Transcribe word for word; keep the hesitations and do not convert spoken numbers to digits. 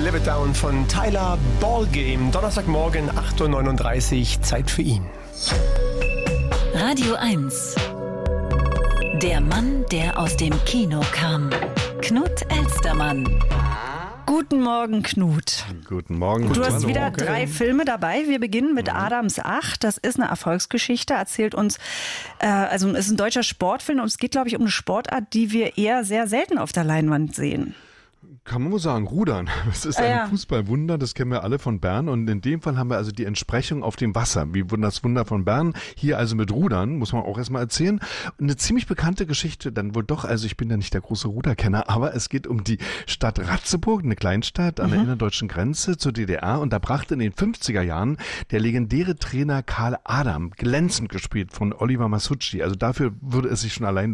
Live It Down von Tyler Ballgame. Donnerstagmorgen acht Uhr neununddreißig, Zeit für ihn. Radio eins. Der Mann, der aus dem Kino kam. Knut Elstermann. Guten Morgen, Knut. Guten Morgen. Du hast Hallo. wieder Okay. drei Filme dabei. Wir beginnen mit Adams Acht. Das ist eine Erfolgsgeschichte. Erzählt uns, äh, also es ist ein deutscher Sportfilm und es geht, glaube ich, um eine Sportart, die wir eher sehr selten auf der Leinwand sehen. Kann man wohl sagen, Rudern. Das ist Ah, ein ja. Fußballwunder, das kennen wir alle von Bern. Und in dem Fall haben wir also die Entsprechung auf dem Wasser, wie das Wunder von Bern. Hier also mit Rudern, muss man auch erstmal erzählen. Eine ziemlich bekannte Geschichte, dann wohl doch, also ich bin ja nicht der große Ruderkenner, aber es geht um die Stadt Ratzeburg, eine Kleinstadt an der innerdeutschen Grenze zur D D R. Und da brachte in den fünfziger Jahren der legendäre Trainer Karl Adam, glänzend gespielt von Oliver Masucci. Also dafür würde es sich schon allein